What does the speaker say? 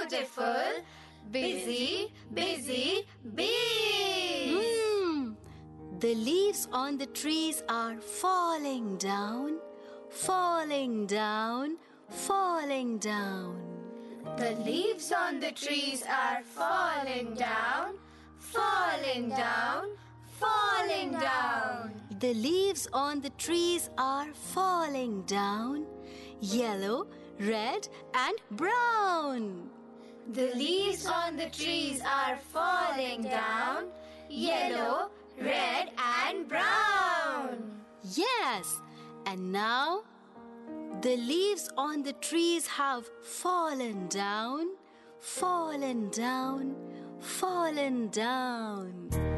beautiful. Busy, busy bees. The leaves on the trees are falling down, falling down, falling down. The leaves on the trees are falling down, falling down, falling down. The leaves on the trees are falling down, yellow, red, and brown. The leaves on the trees are falling down, yellow, red, and brown. Yes, and now the leaves on the trees have fallen down, fallen down, fallen down.